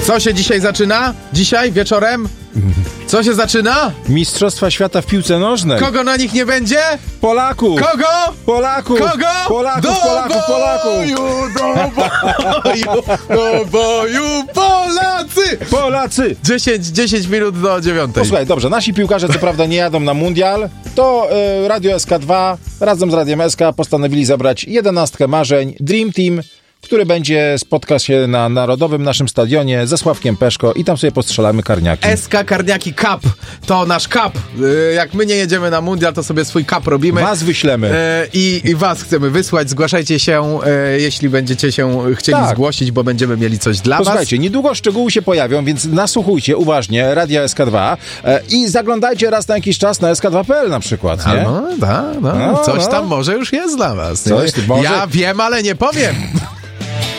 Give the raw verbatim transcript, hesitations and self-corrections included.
Co się dzisiaj zaczyna? Dzisiaj wieczorem? Co się zaczyna? Mistrzostwa świata w piłce nożnej. Kogo na nich nie będzie? Polaków! Kogo? Polaków! Kogo? Polaków, do Polaków, Polaków! boju, do boju, do boju, Polacy! Polacy! dziesięć, dziesięć minut do dziewiątej. Posłuchaj, dobrze, nasi piłkarze co prawda nie jadą na mundial, to y, Radio S K dwa razem z Radiem S K postanowili zabrać jedenastkę marzeń Dream Team, który będzie spotkać się na narodowym naszym stadionie ze Sławkiem Peszko i tam sobie postrzelamy karniaki. S K Karniaki Cup to nasz cup. Yy, Jak my nie jedziemy na mundial, to sobie swój cup robimy. Was wyślemy. Yy, i, I was chcemy wysłać. Zgłaszajcie się, yy, jeśli będziecie się chcieli Tak. zgłosić, bo będziemy mieli coś dla was. Posłuchajcie, niedługo szczegóły się pojawią, więc nasłuchujcie uważnie Radia S K dwa e, i zaglądajcie raz na jakiś czas na S K dwa kropka P L na przykład, nie? No, da, no, No, coś no. tam może już jest dla was. Coś nie? może- Ja wiem, ale nie powiem.